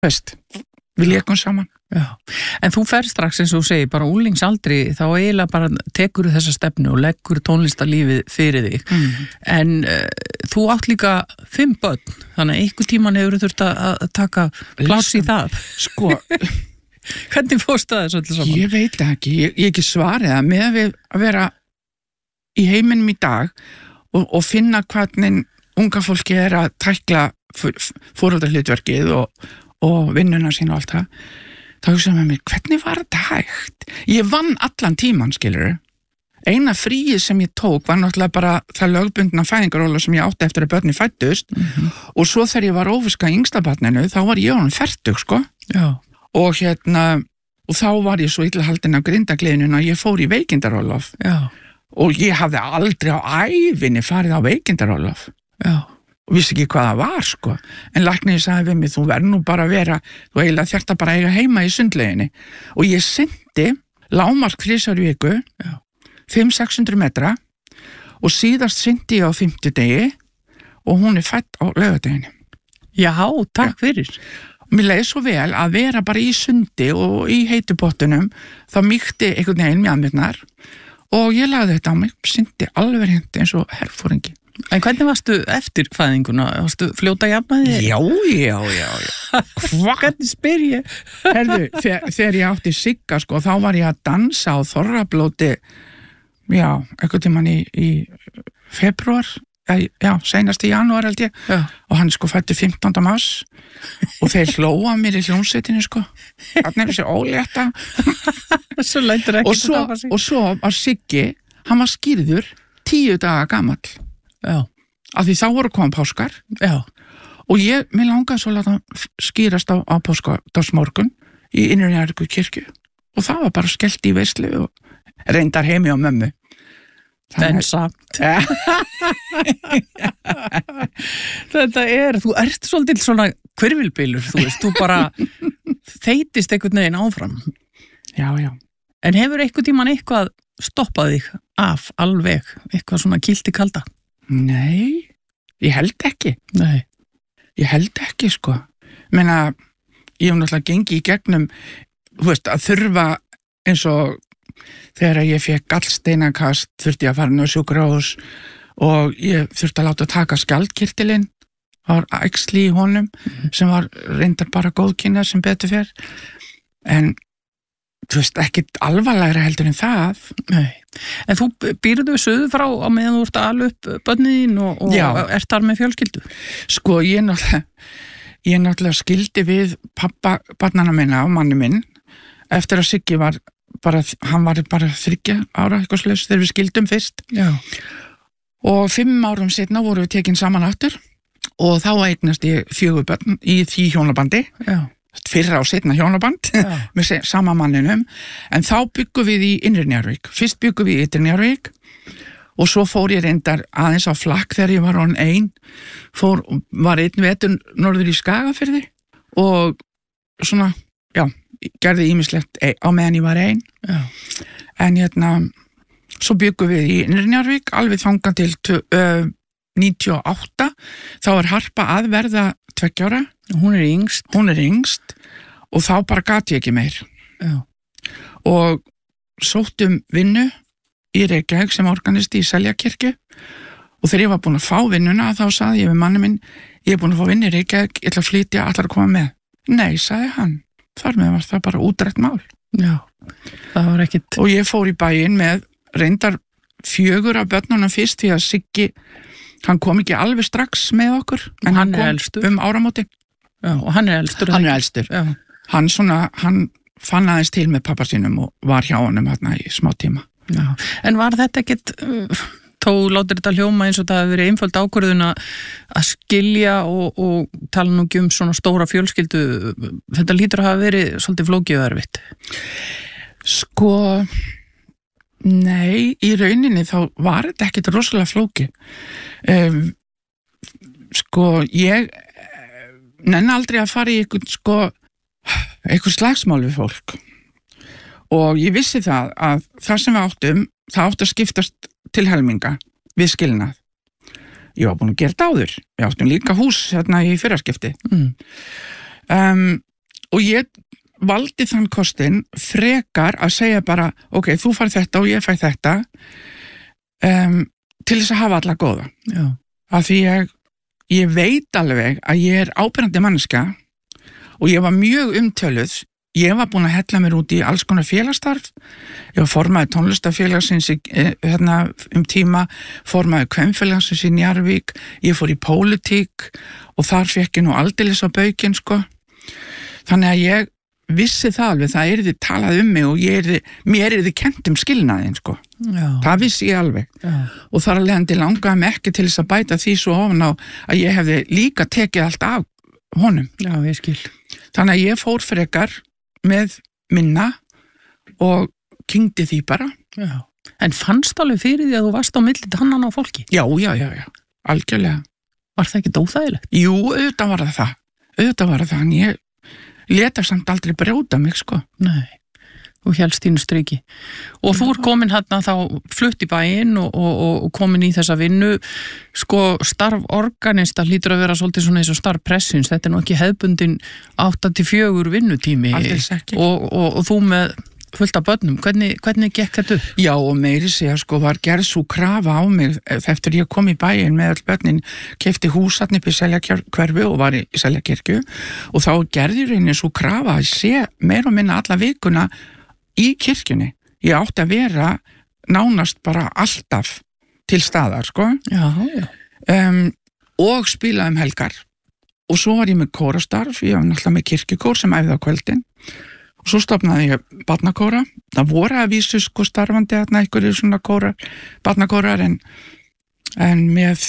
veist, við lékum saman. Já, en þú fer strax eins og þú segir, bara úlingsaldri, þá eiginlega bara tekur þessa stefnu og leggur tónlistarlífið fyrir þig. En þú átt líka 5 börn, þannig að einhver tíman hefur þurft að taka pláss í það. Sko, hvernig fórstu það þessu öllu saman? Ég veit það ekki, ég ekki svarið það með að vera í heiminum í dag og finna hvernig unga fólki að tækla foreldrahlutverkið og vinnuna sín og allt það. Þá hugsaði með mér, hvernig var þetta hægt? Ég vann allan tíman, skilurðu. Eina fríið sem ég tók var náttúrulega bara það lögbundna fæðingaróla sem ég átti eftir að börnin fæddust og svo þegar ég var óviska yngsta barninu, þá var ég honum fertug, sko. Já. Og og þá var ég svo illa haldin af grindagliðinu að ég fór í veikindarólof. Já. Og ég hafði aldrei á ævinni farið á veikindarólof. Já. Og vissi ekki hvað það var, sko. En læknirinn sagði við mig, þú verður nú bara að vera, þú eiginlega þjarft að bara eiga heima í sundlauginni. Og ég synti lágmark 3 í viku, 500-600 metra, og síðast synti ég á 50 degi og hún fædd á laugardeginu. Já, takk fyrir. Mér leiði svo vel að vera bara í sundi og í heitupottunum, þá mýkti einhvern veginn mjadmirnar og ég lagði þetta á mig, synti alveg hreint eins og herfóringi. En hvernig varstu eftir fæðinguna? Varstu fljóta jafnaði? Já. Hvernig spyr ég? Herðu, þegar ég átti Sigga, sko, þá var ég að dansa á Þorrablóti, einhvern tímann í febrúar, seinast í janúar held ég, og hann sko fæddi 15. mars og þeir hlóa mér í hljómsveitinni, sko. Þannig þessi ólétta. Svo lætur ekki að tafa sig. Og svo var Siggi, hann var skýrður 10 daga gamall. Já. Af því þá voru koma páskar. Já. Og mér langaði svo að láta hann skýrast á páskadagsmorgun í Innri-Njarðvíkur kirkju. Og það var bara skellt í veislu og reyndar heimi á mömmu. En samt. Þetta þú ert svolítið svona hvirfilbylur, þú veist, þú bara þeytist einhvern veginn áfram. Já. En hefur einhvern tímann eitthvað stoppað þig af alveg, eitthvað svona kýlti kalda? Nei, ég held ekki. Nei. Ég held ekki, sko. Meina, ég hef náttúrulega gengið í gegnum, þú veist, að þurfa eins og þegar ég fekk gallsteinakast, þurfti ég að fara inn á sjúkrahús og ég þurfti að láta taka skjaldkirtilinn, það var æxli í honum sem var reyndar bara góðkynja sem betur fer. En þú veist, ekkit alvarlegra heldur en það. Nei. En þú býrðu suðu frá á meðan þú ert að ala upp börnin og ert þar með fjölskyldu? Sko, ég náttúrulega skildi við pappa barnana minna og manni minn eftir að Siggi hann var bara 3 ára eitthvað slags þegar við skildum fyrst. Já. Og 5 árum seinna voru við tekin saman aftur og þá eignast ég 4 börn í því hjónabandi. Já. Fyrra og seinna hjónaband með sama manninum, en þá byggum við í Innri-Njarðvík. Fyrst byggum við í Ytri-Njarðvík og svo fór ég reyndar aðeins á flakk þegar ég var orðin ein, var einn vetur norður í Skagafirði og svona, gerði ýmislegt á meðan ég var ein. Já. En svo byggum við í Innri-Njarðvík alveg þangað til 98, þá var Harpa að verða 2 ára. Hún er yngst og þá bara gat ég ekki meir. Já. Og sóttum vinnu í Reykjavík sem organisti í Seljakirkju og þegar ég var búin að fá vinnuna þá sagði ég við manni minn, ég er búin að fá vinnu í Reykjavík, ég ætla að flytja, allar að koma með. Nei, sagði hann, þar með var það bara útrætt mál. Já, það var ekkit. Og ég fór í bæinn með reyndar 4 af börnunum fyrst því að Siggi, hann kom ekki alveg strax með okkur, en hann kom elstur. Áramóti. Já, og hann er elstur. Hann er elstur. Já. Hann fann aðeins til með pappa sínum og var hjá honum hérna í smá tíma. Já. En var þetta ekkit, þó látir þetta hljóma eins og það hefur verið einföld ákvörðun að skilja og tala nú ekki svona stóra fjölskyldu, þetta lítur að hafa verið svolítið flókið og erfitt? Sko, nei, í rauninni þá var þetta ekkit rosalega flókið. Sko, ég nenni aldrei að fara í eitthvað slagsmál við fólk og ég vissi það að það sem við áttum, það átti að skiptast til helminga við skilnað. Ég var búin að gera þetta áður, við áttum líka hús hérna í fyrraskipti. og ég valdi þann kostin frekar að segja bara, ok, þú fær þetta og ég fær þetta til þess að hafa alla góða. Já. Af því ég veit alveg að ég áberandi manneskja og ég var mjög umtöluð. Ég var búin að hella mér út í alls konar félagsstarf. Ég var formaður tónlistafélagsins tíma, formaður kvenfélagsins í Njarðvík, ég fór í pólitík og þar fékk ég nú aldeilis á baukinn, sko. Þannig að ég vissi það alveg, það yrði talað mig og mér yrði kennt skilnaðinn, sko. Já. Það vissi ég alveg. Já. Og þar alveg henni langaði mig ekki til þess að bæta því svo ofan á að ég hefði líka tekið allt af honum. Já, ég skil. Þannig að ég fór frekar með minna og kyngdi því bara. Já. En fannst alveg fyrir því að þú varst á milli tannan á fólki? Já, algjörlega. Var það ekki óþægilegt? Jú, auðvitað var það, en ég leta samt aldrei brjóta mig, sko. Nei, þú hélst þínu striki. Og þú komin hérna þá flutt í bæinn og komin í þessa vinnu, sko, starf organista hlýtur að vera svolítið svona eins og starf pressins, þetta nú ekki hefðbundin 8-4 vinnutími. Aldrei ekki. Og þú með fullt af börnum, hvernig gekk þetta upp? Já, og meiri segja, sko, var gerð svo krafa á mig eftir ég kom í bæinn með öll börnin, keypti hús þarna upp í Seljakverfi og var í Seljakirkju og þá gerði reyni svo krafa að sé meira og minna alla vikuna í kirkjunni. Ég átti að vera nánast bara alltaf til staðar, sko. Já. Og spila helgar. Og svo var ég með kórastarf, ég var náttúrulega með kirkjukór sem æfði á kvöldin. Og svo stofnaði ég barnakóra. Það voru að vísu, sko, starfandi þarna einhverju svona barnakórar en með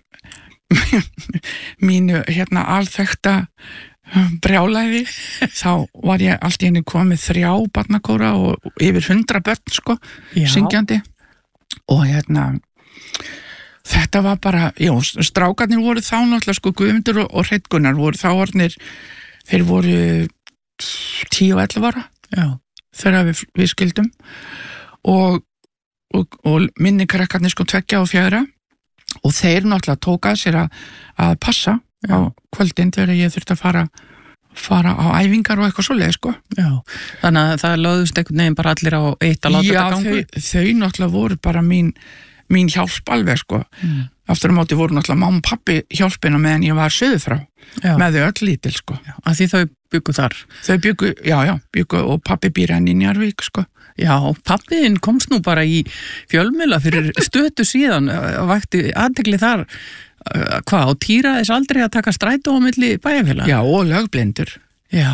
mínu alþekta brjálæði þá var ég allt í einu komið 3 barnakóra og yfir 100 börn, sko, syngjandi og þetta var bara, strákarnir voru þá náttúrulega, sko, Guðmundur og Hreinn Gunnar voru þá orðnir, þeir voru 10 og 11 ára. Já. Þegar við skildum og minni krakkarnir, sko, 2 og 4 og þeir náttúrulega tóka sér að passa á kvöldin þegar ég þurfti að fara á æfingar og eitthvað svoleið, sko. Já, þannig að það lögðust einhvern veginn bara allir á eitt að láta þetta gangu? Já, þau náttúrulega voru bara mín hjálp alveg, sko. Aftur á móti voru náttúrulega mamma og pappi hjálpina meðan ég var söðu frá. Með þau öll lítil, sko. Já, að því þau byggu þar? Þau byggu og pappi býr enn í Njarðvík, sko. Já, pappiðinn komst nú bara í fjölmiðla fyrir stötu síðan og vakti athygli þar. Hvað, og týraðis aldrei að taka strætó á milli bæjarfélaga? Já, og lögblindur. Já,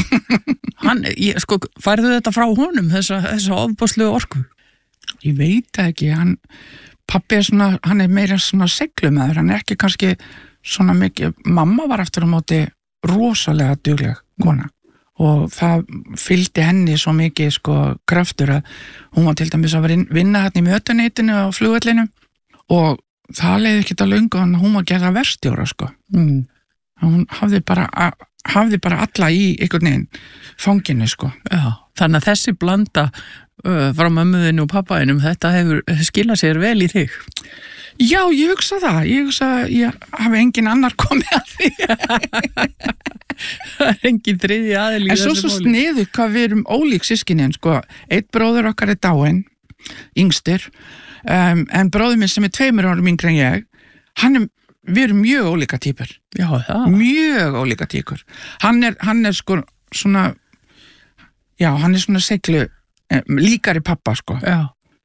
sko, færðu þetta frá honum, þessa ofboðslegu orku? Ég veit ekki, pappi hann meira svona seglumæður, hann ekki kannski svona mikið, mamma var aftur á móti rosalega dugleg kona og það fylgdi henni svo mikið, sko, kraftur að hún var til dæmis að vinna hérna í mötuneytinu á flugvellinu og það leiði ekkert að löngu en hún var gerða verstjóra, sko. Hún hafði bara alla í einhvern veginn fanginu, sko. Já, þannig að þessi blanda frá mömmuðinu og pappaðinum, þetta hefur skilað sér vel í þig? Já, ég hugsa það. Ég hafi engin annar komið að því. Það engin þriðji aðili í þessu máli. En svo sniðu hvað við erum ólík systkinin, sko. Eitt bróður okkar dáinn, yngstur, en bróður minn sem 2 árum yngri en ég, við erum mjög ólíka týpur. Já, það. Mjög ólíka týpur. Hann er sko svona, hann er svona seglu, líkari pappa, sko. Já.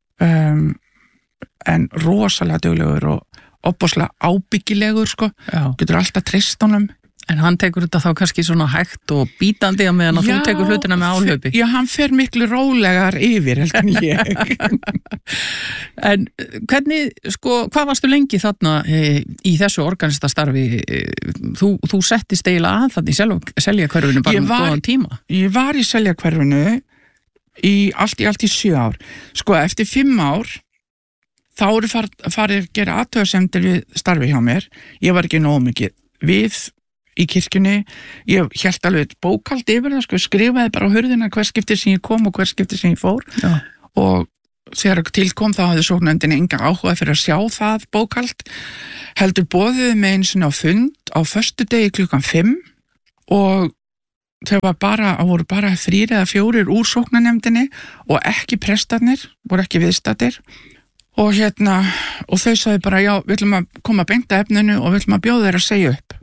En rosalega duglegur og opaslega ábyggilegur, sko. Já. Getur alltaf treyst honum. En hann tekur þetta þá kannski svona hægt og bítandi að meðan að þú tekur hlutina með áhlaupi. Já, hann fer miklu rólegar yfir, heldur en ég. En hvernig, sko, hvað varstu lengi þarna í þessu organistastarfi? Þú settist eiginlega að þarna í Seljakverfinu bara góðan tíma. Ég var í Seljakverfinu allt í 7 ár. Sko, eftir 5 ár þá eru farið að gera athugasemdir við starfi hjá mér. Ég var ekki nógu mikið við í kirkjunni, ég hélt alveg bókhald yfir það, sko, skrifaði bara á hurðina hver skipti sem ég kom og hver skipti sem ég fór. Já. Og þegar tilkom þá hafði sóknarnefndin engan áhuga fyrir að sjá það bókhald, heldur boðuðu mig einu sinni á fund á föstudegi 5 og voru bara 3 eða 4 úr sóknarnefndinni og ekki prestarnir, voru ekki viðstaddir og og þau sagði bara, já, við ætlum að koma beint að efninu og við ætlum að bjóða þeir að segja upp.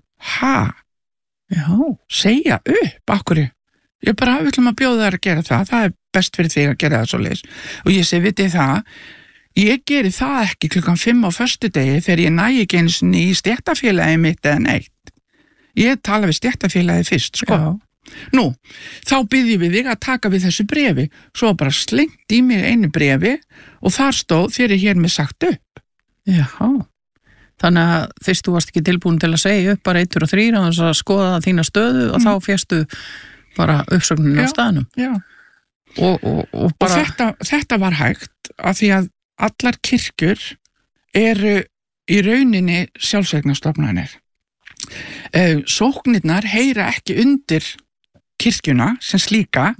Já, segja upp, akkurri? Við ætlum að bjóða þeir að gera það er best fyrir þig að gera það svoleiðis. Og ég segi, vitið það, ég geri það ekki 5:00 á föstudegi þegar ég næ ekki einu sinni í stéttarfélagi mitt eða neitt. Ég tala við stéttarfélagi fyrst, sko. já, Nú, þá byrjum við þig að taka við þessu bréfi, svo bara slengt í mig einu bréfi og þar stóð þér hér með sagt upp. já. Þannig að fyrst þú varst ekki tilbúin til að segja upp bara 1 og 3 og þess að skoða þína stöðu og þá féstu bara uppsögninu á staðnum. Já. Og bara... þetta var hægt af því að allar kirkjur eru í rauninni sjálfseignarstofnanir. Sóknirnar heyra ekki undir kirkjuna sem slíka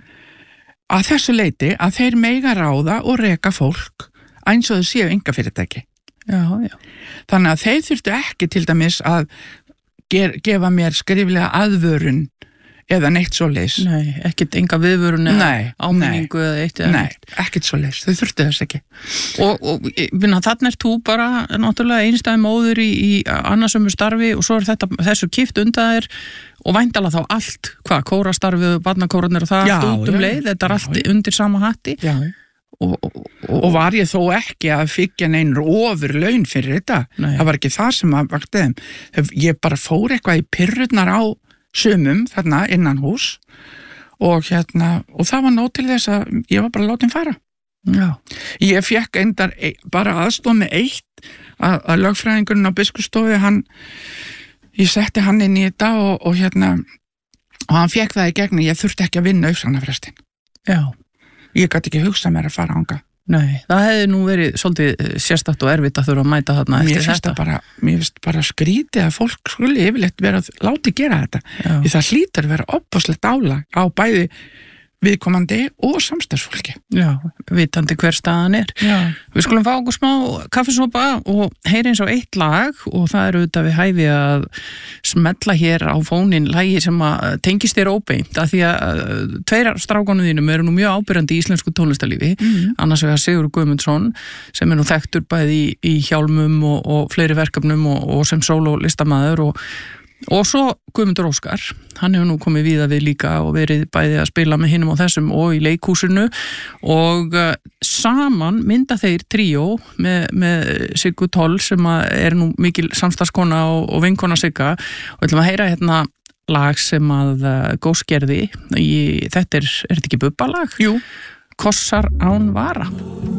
að þessu leyti að þeir mega ráða og reka fólk eins og þau séu einkafyrirtæki. Já, já. Þannig að þeir þurftu ekki til dæmis að gefa mér skriflega aðvörun eða neitt svoleiðis. Nei, ekkert enga viðvörun eða áminningu eða eitt eða neitt. Nei, ekkert svoleiðis, þau þurftu þess ekki. Og þannig þú bara náttúrulega einstæði móður í annarsömu starfi og svo þessu kipt undan þér og væntalega þá allt, kórastarfið, barnakórarnir og það allt leið, þetta allt undir sama hatti. Já. Og var ég þó ekki að fyggja neynur ofur laun fyrir þetta. Nei. Það var ekki það sem að vakti þeim. Ég bara fór eitthvað í pirrurnar á sumum þarna innan hús og það var nóg til þess að ég var bara látin fara. Já. Ég fekk bara aðstoð með eitt að lögfræðingurinn á biskupsstofu ég setti hann inn í þetta og hann fekk það í gegn, ég þurfti ekki að vinna uppsagnarfrestin. Já. Ég gæti ekki hugsað mér að fara ánga. Nei, það hefði nú verið svolítið sérstakt og erfitt að þurfa að mæta þarna eftir þetta. Mér finnst bara skrítið að fólk skuli yfirleitt vera að láti gera þetta. Því það hlýtur vera opvaslegt álag á bæði viðkomandi og samstarfsfólki. Já, vitandi hver staðan er. Já. Við skulum fá okkur smá kaffisopa og heyri eins á eitt lag og það er auðvitað við hæfi að smella hér á fónin lagi sem að tengist þér óbeint af því að 2 strákunum þínum eru nú mjög ábyrjandi í íslensku tónlistarlífi annars vegar Sigurður Guðmundsson sem er nú þekktur bæði í hjálmum og fleiri verkefnum og sem sólólistamaður og svo Guðmundur Óskar, hann hefur nú komið víða við líka og verið bæði að spila með hinum og þessum og í leikhúsinu og saman mynda þeir tríó með Siggu Toll sem er nú mikil samstarfskona og vinkona Sigga og við ætlum að heyra lag sem að Ghost gerði þetta er þetta ekki Bubba lag? Jú. Kossar án vara.